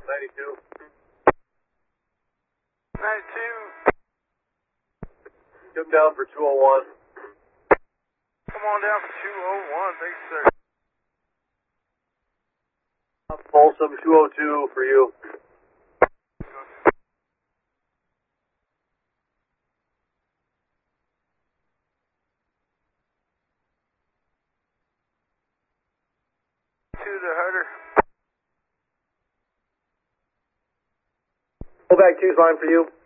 92. 92. Come down for 201. Come on down for 201. Thanks, sir. Folsom 202 for you. To the herder. Pull back 2's line for you.